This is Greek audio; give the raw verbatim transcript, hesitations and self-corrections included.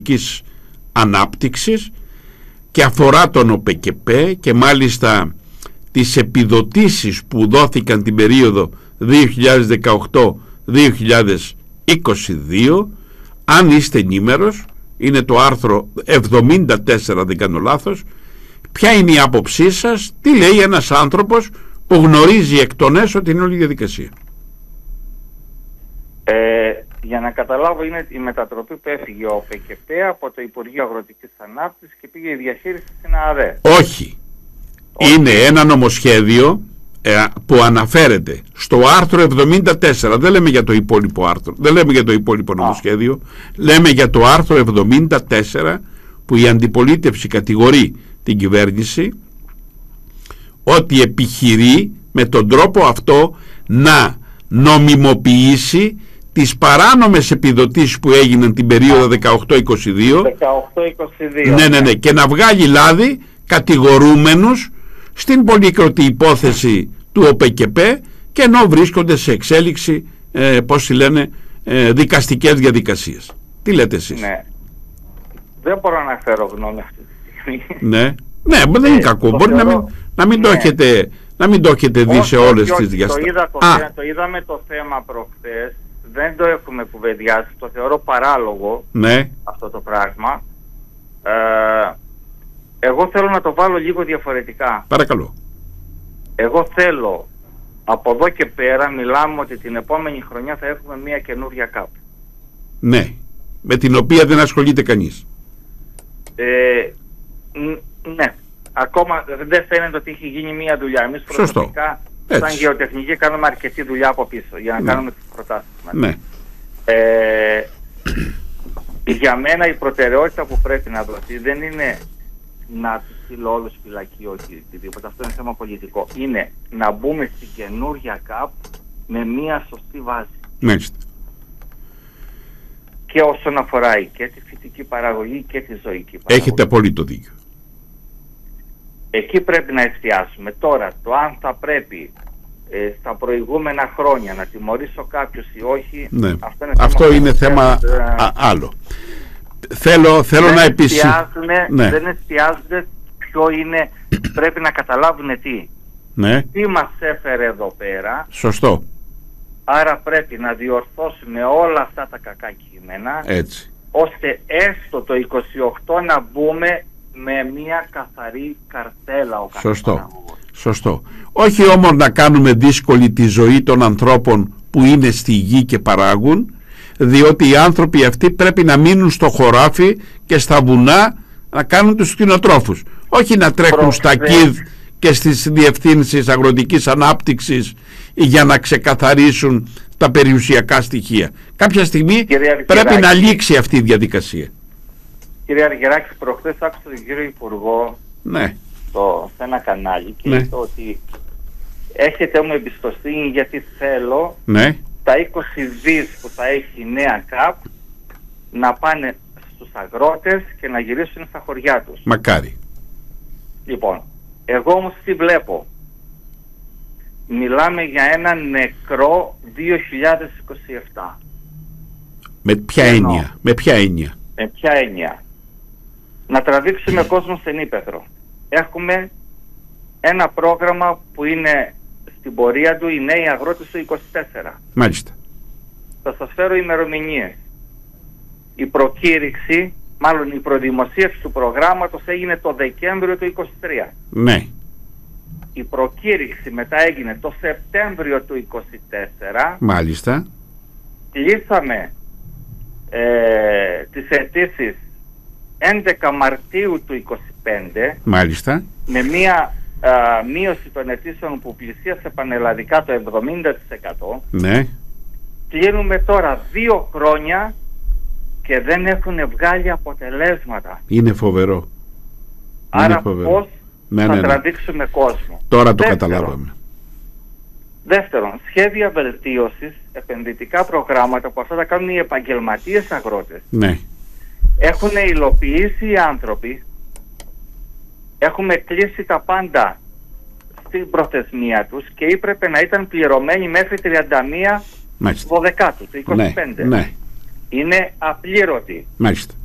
ανάπτυξης και αφορά τον ΟΠΕΚΕΠΕ και μάλιστα τις επιδοτήσεις που δόθηκαν την περίοδο δύο χιλιάδες δεκαοκτώ δύο χιλιάδες είκοσι δύο. Αν είστε ενήμερος, είναι το άρθρο εβδομήντα τέσσερα, δεν κάνω λάθος. Ποια είναι η άποψή σας, τι λέει ένας άνθρωπος που γνωρίζει εκ των έσω την όλη διαδικασία? Ε, για να καταλάβω, είναι η μετατροπή που έφυγε ο ΟΠΕΚΕΠΕ από το Υπουργείο Αγροτικής Ανάπτυξης και πήγε η διαχείριση στην ΑΔΕ. Όχι. Όχι. Είναι ένα νομοσχέδιο ε, που αναφέρεται στο άρθρο εβδομήντα τέσσερα. Δεν λέμε για το υπόλοιπο άρθρο, δεν λέμε για το υπόλοιπο νομοσχέδιο. Α. Λέμε για το άρθρο εβδομήντα τέσσερα που η αντιπολίτευση κατηγορεί την κυβέρνηση ότι επιχειρεί με τον τρόπο αυτό να νομιμοποιήσει τις παράνομες επιδοτήσεις που έγιναν την περίοδο δεκαοκτώ είκοσι δύο, δεκαοκτώ είκοσι δύο ναι, ναι, ναι, και να βγάλει λάδι κατηγορούμενους στην πολύκροτη υπόθεση του ΟΠΕΚΕΠΕ, και ενώ βρίσκονται σε εξέλιξη ε, πώς τη λένε ε, δικαστικές διαδικασίες. Τι λέτε εσείς? Ναι. Δεν μπορώ να φέρω γνώμη αυτή τη στιγμή. Ναι, ναι, δεν είναι ε, κακό. Μπορεί θεωρώ... να μην, να μην ναι. το έχετε, να μην το έχετε δει όχι, σε όλες όχι, τις διαστάσεις. Το, είδα το, Α. το είδαμε το θέμα προχθές. Δεν το έχουμε κουβεντιάσει. Το θεωρώ παράλογο, ναι, αυτό το πράγμα. Ε, εγώ θέλω να το βάλω λίγο διαφορετικά. Παρακαλώ. Εγώ θέλω από εδώ και πέρα, μιλάμε ότι την επόμενη χρονιά θα έχουμε μια καινούρια ΚΑΠ. Ναι, με την οποία δεν ασχολείται κανείς. Ε, ναι, ακόμα δεν φαίνεται ότι έχει γίνει μια δουλειά. Εμείς προσωπικά, σαν γεωτεχνική, κάνουμε αρκετή δουλειά από πίσω για να ναι. κάνουμε τις προτάσεις μας. Ναι. Ε, για μένα η προτεραιότητα που πρέπει να δοθεί δεν είναι να τους στείλω όλους φυλακή, όχι οτιδήποτε. Αυτό είναι θέμα πολιτικό. Είναι να μπούμε στην καινούρια ΚΑΠ με μια σωστή βάση. Μάλιστα. Και όσον αφορά και τη φυτική παραγωγή και τη ζωική παραγωγή. Έχετε απόλυτο δίκιο. Εκεί πρέπει να εστιάσουμε. Τώρα, το αν θα πρέπει ε, στα προηγούμενα χρόνια να τιμωρήσω κάποιους ή όχι, ναι. αυτό είναι αυτό θέμα, είναι θέμα α, άλλο. Θέλω, θέλω δεν να επισημάνω. Ναι. Δεν εστιάζονται ποιο είναι, πρέπει να καταλάβουν τι. Ναι. Τι μας έφερε εδώ πέρα. Σωστό. Άρα πρέπει να διορθώσουμε όλα αυτά τα κακά κείμενα. Έτσι. Ώστε έστω το είκοσι οκτώ να μπούμε με μια καθαρή καρτέλα ο Σωστό. Σωστό. Όχι όμως να κάνουμε δύσκολη τη ζωή των ανθρώπων που είναι στη γη και παράγουν, διότι οι άνθρωποι αυτοί πρέπει να μείνουν στο χωράφι και στα βουνά να κάνουν τους κτηνοτρόφους. Όχι να τρέχουν Προφέ. στα ΚΙΔ και στις διευθύνσεις αγροτικής ανάπτυξης για να ξεκαθαρίσουν τα περιουσιακά στοιχεία. Κάποια στιγμή πρέπει να λήξει αυτή η διαδικασία. Κύριε Αργυράκη, προχθές άκουσα τον κύριο Υπουργό ναι. στο, σε ένα κανάλι και ναι. είπε ότι έχετε μου εμπιστοσύνη γιατί θέλω ναι. τα είκοσι δις που θα έχει η νέα ΚΑΠ να πάνε στους αγρότες και να γυρίσουν στα χωριά τους. Μακάρι. Λοιπόν, εγώ όμως τι βλέπω? Μιλάμε για ένα νεκρό δύο χιλιάδες είκοσι επτά. Με ποια Ενώ, έννοια? Με ποια έννοια? Με ποια έννοια? Να τραβήξουμε κόσμο στην ύπαιθρο. Έχουμε ένα πρόγραμμα που είναι στην πορεία του οι νέοι αγρότες του είκοσι τέσσερα. Μάλιστα. Θα σας φέρω ημερομηνίες. Η προκήρυξη, μάλλον η προδημοσίευση του προγράμματος έγινε το Δεκέμβριο του είκοσι τρία. Ναι. Η προκήρυξη μετά έγινε το Σεπτέμβριο του είκοσι τέσσερα. Μάλιστα. Κλείσαμε ε, τις αιτήσεις έντεκα Μαρτίου του είκοσι πέντε. Μάλιστα. Με μία α, μείωση των αιτήσεων που πλησίασε πανελλαδικά το εβδομήντα τοις εκατό. Ναι. Κλείνουμε τώρα δύο χρόνια και δεν έχουν βγάλει αποτελέσματα. Είναι φοβερό. Άρα Είναι φοβερό. πώς ναι, θα ναι, ναι. τραβήξουμε κόσμο? Τώρα το Δεύτερον, καταλάβαμε. Δεύτερον, σχέδια βελτίωσης, επενδυτικά προγράμματα που αυτά τα κάνουν οι επαγγελματίες αγρότες. Ναι. Έχουν υλοποιήσει οι άνθρωποι. Έχουμε κλείσει τα πάντα στην προθεσμία τους και έπρεπε να ήταν πληρωμένοι μέχρι τριάντα μία Δωδεκάτου του είκοσι πέντε. Ναι, ναι. Είναι απλήρωτοι. Μάλιστα.